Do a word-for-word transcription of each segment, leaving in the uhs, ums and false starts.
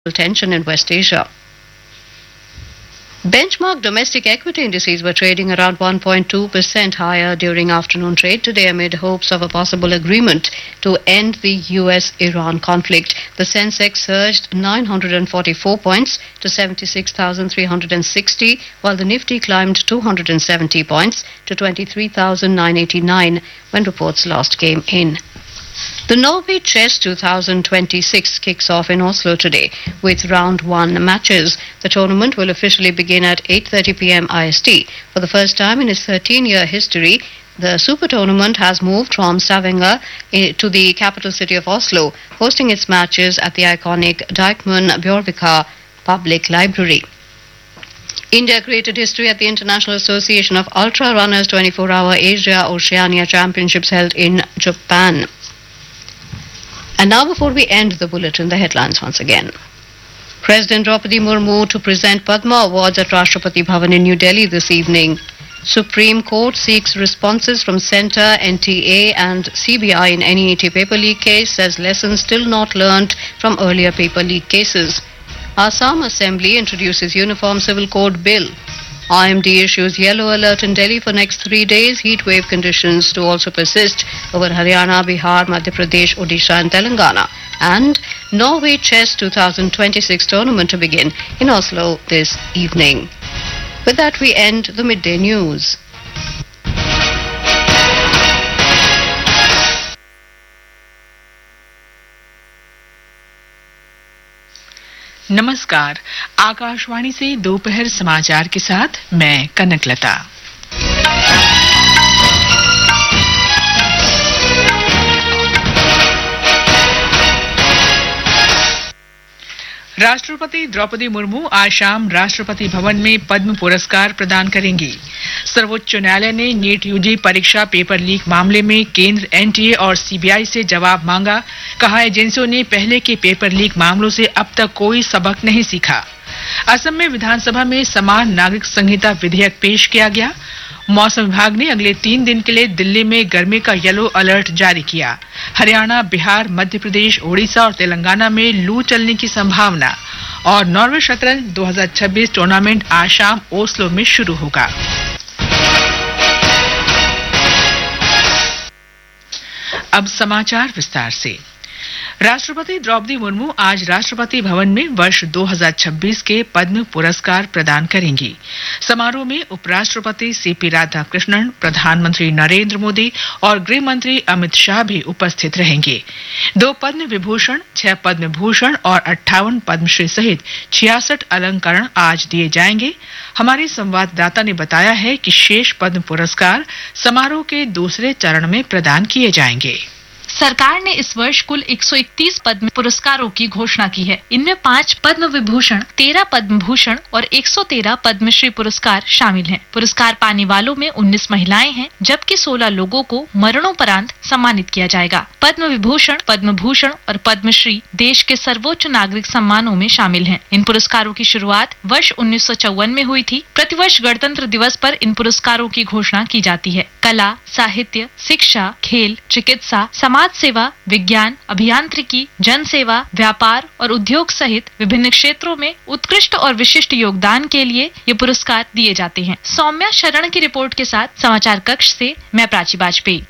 tension in West Asia. Benchmark domestic equity indices were trading around one point two percent higher during afternoon trade today amid hopes of a possible agreement to end the U S Iran conflict. The Sensex surged nine hundred forty-four points to seventy-six thousand three hundred sixty, while the Nifty climbed two hundred seventy points to twenty-three thousand nine hundred eighty-nine when reports last came in. The Norway Chess twenty twenty-six kicks off in Oslo today with round one matches. The tournament will officially begin at eight thirty p.m. I S T. For the first time in its thirteen-year history, the Super Tournament has moved from Stavanger to the capital city of Oslo, hosting its matches at the iconic Deichman Bjørvika Public Library. India created history at the International Association of Ultra Runners twenty-four hour Asia Oceania Championships held in Japan. And now, before we end the bulletin, the headlines once again. President Draupadi Murmu to present Padma Awards at Rashtrapati Bhavan in New Delhi this evening. Supreme Court seeks responses from Centre, N T A and C B I in N E E T paper leak case, says lessons still not learnt from earlier paper leak cases. Assam Assembly introduces Uniform Civil Code Bill. I M D issues yellow alert in Delhi for next three days. Heat wave conditions to also persist over Haryana, Bihar, Madhya Pradesh, Odisha and Telangana. And Norway Chess twenty twenty-six tournament to begin in Oslo this evening. With that, we end the midday news. नमस्कार, आकाशवाणी से दोपहर समाचार के साथ मैं कनकलता। राष्ट्रपति द्रौपदी मुर्मू आज शाम राष्ट्रपति भवन में पद्म पुरस्कार प्रदान करेंगी। सर्वोच्च न्यायालय ने नीट यूजी परीक्षा पेपर लीक मामले में केंद्र, एन टी ए और सी बी आई से जवाब मांगा। कहा, एजेंसियों ने पहले के पेपर लीक मामलों से अब तक कोई सबक नहीं सीखा। असम में विधानसभा में समान नागरिक संहिता विधेयक पेश किया गया। मौसम विभाग ने अगले तीन दिन के लिए दिल्ली में गर्मी का येलो अलर्ट जारी किया। हरियाणा, बिहार, मध्य प्रदेश, ओडिशा और तेलंगाना में लू चलने की संभावना। और नॉर्वे शतरंज दो हज़ार छब्बीस टूर्नामेंट आज शाम ओस्लो में शुरू होगा। अब समाचार विस्तार से। राष्ट्रपति द्रौपदी मुर्मू आज राष्ट्रपति भवन में वर्ष दो हज़ार छब्बीस के पद्म पुरस्कार प्रदान करेंगी। समारोह में उपराष्ट्रपति सी पी राधाकृष्णन, प्रधानमंत्री नरेंद्र मोदी और गृह मंत्री अमित शाह भी उपस्थित रहेंगे। दो पद्म विभूषण, छह पद्म भूषण और अट्ठावन पद्मश्री सहित छियासठ अलंकरण आज दिए जाएंगे। हमारे संवाददाता ने बताया है कि शेष पद्म पुरस्कार समारोह के दूसरे चरण में प्रदान किए जाएंगे। सरकार ने इस वर्ष कुल एक सौ इकतीस पद्म पुरस्कारों की घोषणा की है। इनमें पांच पद्म विभूषण, तेरह पद्म भूषण और एक सौ तेरह पद्मश्री पुरस्कार शामिल हैं। पुरस्कार पाने वालों में उन्नीस महिलाएं हैं, जबकि सोलह लोगों को मरणोपरांत सम्मानित किया जाएगा। पद्म विभूषण, पद्म भूषण और पद्मश्री देश के सर्वोच्च नागरिक सम्मानों में शामिल हैं। इन पुरस्कारों की शुरुआत वर्ष उन्नीस सौ चौवन में हुई थी। प्रतिवर्ष गणतंत्र दिवस पर इन पुरस्कारों की घोषणा की जाती है। कला, साहित्य, शिक्षा, खेल, चिकित्सा, समाज सेवा, विज्ञान, अभियांत्रिकी, जन सेवा, व्यापार और उद्योग सहित विभिन्न क्षेत्रों में उत्कृष्ट और विशिष्ट योगदान के लिए ये पुरस्कार दिए जाते हैं। सौम्या शरण की रिपोर्ट के साथ समाचार कक्ष से मैं प्राची वाजपेयी।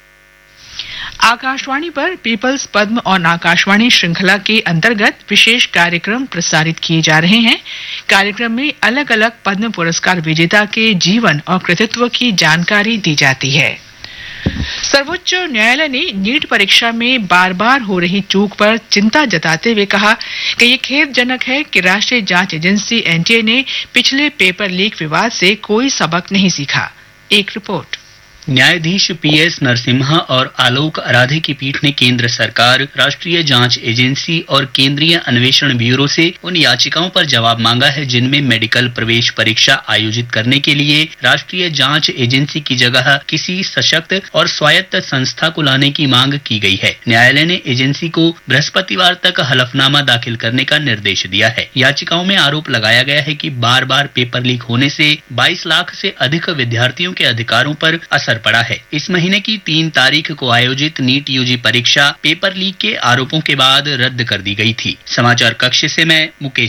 आकाशवाणी पर पीपल्स पद्म और आकाशवाणी श्रृंखला के अंतर्गत विशेष कार्यक्रम प्रसारित किए जा रहे हैं। कार्यक्रम में अलग अलग पद्म पुरस्कार विजेता के जीवन और कृतित्व की जानकारी दी जाती है। सर्वोच्च न्यायालय ने नीट परीक्षा में बार बार हो रही चूक पर चिंता जताते हुए कहा कि ये खेदजनक है कि राष्ट्रीय जांच एजेंसी एन टी ए ने पिछले पेपर लीक विवाद से कोई सबक नहीं सीखा। एक रिपोर्ट। न्यायाधीश पी एस नरसिम्हा और आलोक आराधे की पीठ ने केंद्र सरकार, राष्ट्रीय जांच एजेंसी और केंद्रीय अन्वेषण ब्यूरो से उन याचिकाओं पर जवाब मांगा है जिनमें मेडिकल प्रवेश परीक्षा आयोजित करने के लिए राष्ट्रीय जांच एजेंसी की जगह किसी सशक्त और स्वायत्त संस्था को लाने की मांग की गई है। न्यायालय ने एजेंसी को बृहस्पतिवार तक हलफनामा दाखिल करने का निर्देश दिया है। याचिकाओं में आरोप लगाया गया है कि बार बार पेपर लीक होने से बाईस लाख से अधिक विद्यार्थियों के अधिकारों पर असर पड़ा है। इस महीने की तीन तारीख को आयोजित नीट यूजी परीक्षा पेपर लीक के आरोपों के बाद रद्द कर दी गई थी। समाचार कक्ष से मैं मुकेश